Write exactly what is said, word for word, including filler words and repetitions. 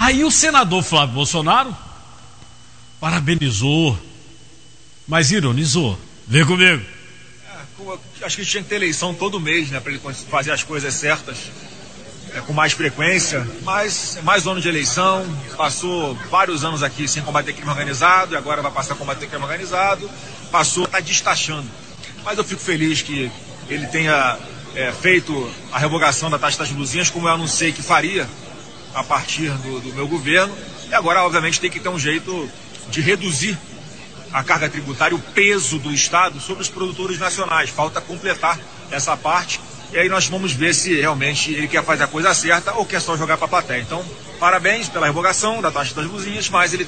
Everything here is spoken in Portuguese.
Aí o senador Flávio Bolsonaro parabenizou, mas ironizou. Vem comigo. É, acho que tinha que ter eleição todo mês, né, para ele fazer as coisas certas, é, com mais frequência, mas é mais um ano de eleição, passou vários anos aqui sem combater crime organizado, e agora vai passar a combater crime organizado, passou, está destachando. Mas eu fico feliz que ele tenha é, feito a revogação da taxa das luzinhas, como eu anunciei que faria a partir do, do meu governo, e agora, obviamente, tem que ter um jeito de reduzir a carga tributária, o peso do Estado sobre os produtores nacionais. Falta completar essa parte, e aí nós vamos ver se realmente ele quer fazer a coisa certa ou quer só jogar para a plateia. Então, parabéns pela revogação da taxa das luzinhas, mas ele